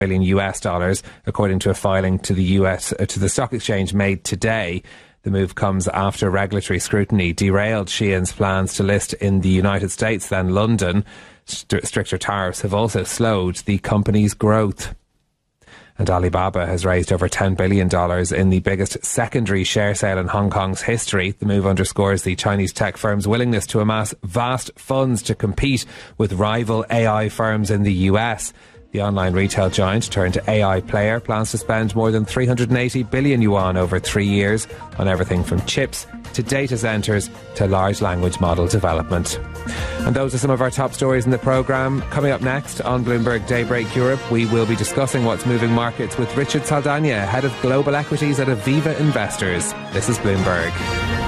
billion US dollars, according to a filing to the stock exchange made today. The move comes after regulatory scrutiny derailed Shein's plans to list in the United States, then London. Stricter tariffs have also slowed the company's growth. And Alibaba has raised over $10 billion in the biggest secondary share sale in Hong Kong's history. The move underscores the Chinese tech firm's willingness to amass vast funds to compete with rival AI firms in the US. The online retail giant turned AI player plans to spend more than 380 billion yuan over 3 years on everything from chips to data centres to large language model development. And those are some of our top stories in the programme. Coming up next on Bloomberg Daybreak Europe, we will be discussing what's moving markets with Richard Saldana, head of global equities at Aviva Investors. This is Bloomberg.